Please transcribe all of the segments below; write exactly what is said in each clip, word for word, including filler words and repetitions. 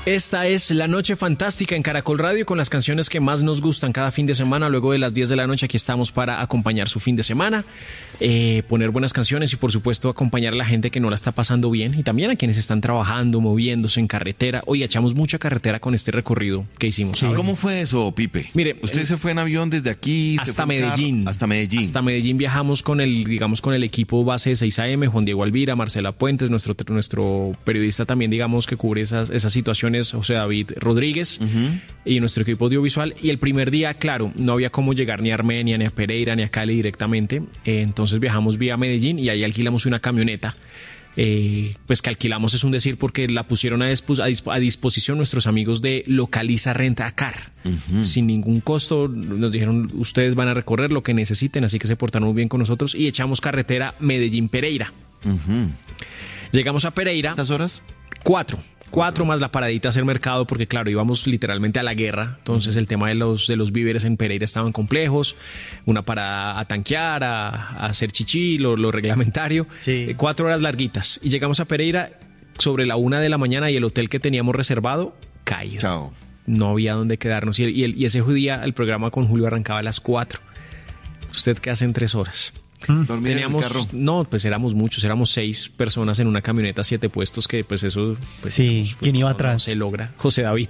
Esta es La Noche Fantástica en Caracol Radio con las canciones que más nos gustan cada fin de semana. Luego de las diez de la noche aquí estamos para acompañar su fin de semana, eh, poner buenas canciones y por supuesto acompañar a la gente que no la está pasando bien y también a quienes están trabajando, moviéndose en carretera. Hoy echamos mucha carretera con este recorrido que hicimos. Sí. ¿Cómo fue eso, Pipe? Mire, usted eh, se fue en avión desde aquí hasta se fue Medellín. Carro, hasta Medellín. Hasta Medellín viajamos con el, digamos, con el equipo base de seis A M, Juan Diego Alvira, Marcela Puentes, nuestro, nuestro periodista también, digamos, que cubre esas, esas situaciones, José David Rodríguez, uh-huh. y nuestro equipo audiovisual. Y el primer día, claro, no había cómo llegar ni a Armenia, ni a Pereira, ni a Cali directamente. Eh, entonces viajamos vía Medellín y ahí alquilamos una camioneta. Eh, pues que alquilamos es un decir porque la pusieron a, dispo- a, dispo- a disposición nuestros amigos de Localiza Renta Car, uh-huh. sin ningún costo. Nos dijeron, ustedes van a recorrer lo que necesiten, así que se portaron muy bien con nosotros y echamos carretera Medellín-Pereira. Uh-huh. Llegamos a Pereira. ¿Cuántas horas? Cuatro. Cuatro más la paradita a hacer mercado, porque claro, íbamos literalmente a la guerra. Entonces el tema de los, de los víveres en Pereira estaban complejos. Una parada a tanquear, a, a hacer chichi, lo, lo reglamentario. Sí. Cuatro horas larguitas. Y llegamos a Pereira sobre la una de la mañana y el hotel que teníamos reservado, caído. Chao. No había dónde quedarnos. Y, el, y, el, y ese día el programa con Julio arrancaba a las cuatro. ¿Usted qué hace en tres horas? ¿Dormir Teníamos, en el carro? No, pues éramos muchos, éramos seis personas en una camioneta, siete puestos, que pues eso... Pues, sí, digamos, pues, ¿quién no, iba no, atrás? No se logra, José David.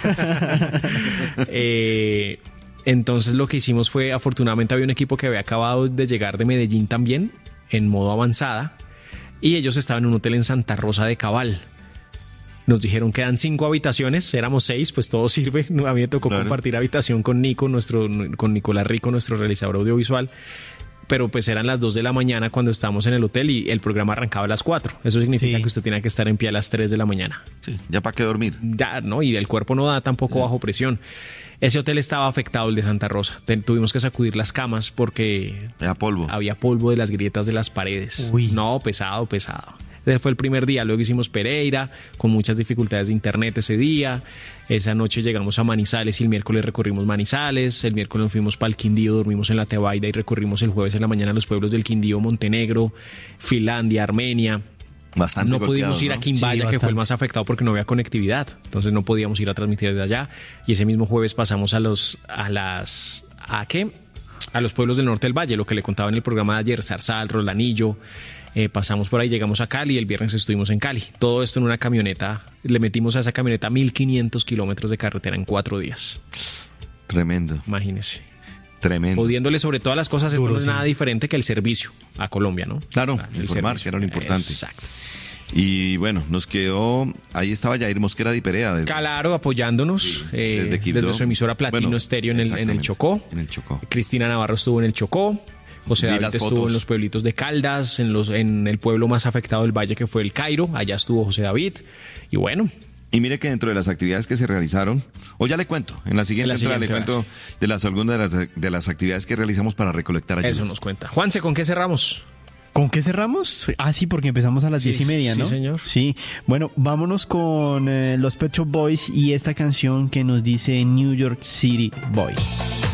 eh, entonces lo que hicimos fue, afortunadamente había un equipo que había acabado de llegar de Medellín también, en modo avanzada, y ellos estaban en un hotel en Santa Rosa de Cabal. Nos dijeron que quedan cinco habitaciones, éramos seis, pues todo sirve. A mí me tocó claro. compartir habitación con Nico, nuestro, con Nicolás Rico, nuestro realizador audiovisual. Pero pues eran las dos de la mañana cuando estábamos en el hotel y el programa arrancaba a las cuatro. Eso significa sí. que usted tenía que estar en pie a las tres de la mañana. Sí, ya para qué dormir. Ya, ¿no? Y el cuerpo no da tampoco sí. bajo presión. Ese hotel estaba afectado, el de Santa Rosa. Ten, tuvimos que sacudir las camas porque... Había polvo. Había polvo de las grietas de las paredes. Uy. No, pesado, pesado. Ese fue el primer día. Luego hicimos Pereira, con muchas dificultades de internet ese día. Esa noche llegamos a Manizales y el miércoles recorrimos Manizales. El miércoles nos fuimos para el Quindío, dormimos en la Tebaida y recorrimos el jueves en la mañana los pueblos del Quindío, Montenegro, Finlandia, Armenia. Bastante no golpeado, pudimos ir ¿no? a Quimbaya, sí, que fue el más afectado porque no había conectividad. Entonces no podíamos ir a transmitir desde allá. Y ese mismo jueves pasamos a los... a las... ¿A qué? A los pueblos del norte del valle, lo que le contaba en el programa de ayer, Zarzal, Rolanillo. Eh, pasamos por ahí, llegamos a Cali, el viernes estuvimos en Cali. Todo esto en una camioneta. Le metimos a esa camioneta mil quinientos kilómetros de carretera en cuatro días. Tremendo. Imagínese. Tremendo. Pudiéndole sobre todas las cosas, esto Duro, no es sí. nada diferente que el servicio a Colombia, ¿no? Claro, el informar, servicio. que era lo importante. Exacto. Y bueno, nos quedó... Ahí estaba Yair Mosquera de Perea. Desde, claro, apoyándonos sí, eh, desde, Quibdó, desde su emisora Platino bueno, Estéreo en el, en el Chocó. En el Chocó. Cristina Navarro estuvo en el Chocó. José David estuvo fotos. en los pueblitos de Caldas, en, los, en el pueblo más afectado del valle que fue el Cairo. Allá estuvo José David. Y bueno... Y mire que dentro de las actividades que se realizaron, o ya le cuento, en la siguiente en la entrada le cuento vas. de las algunas de las, de las actividades que realizamos para recolectar ayudas. Eso nos cuenta. Juanse, ¿con qué cerramos? ¿Con qué cerramos? Ah, sí, porque empezamos a las sí, diez y media, ¿no? Sí, señor. Sí. Bueno, vámonos con eh, los Pet Shop Boys y esta canción que nos dice New York City Boys.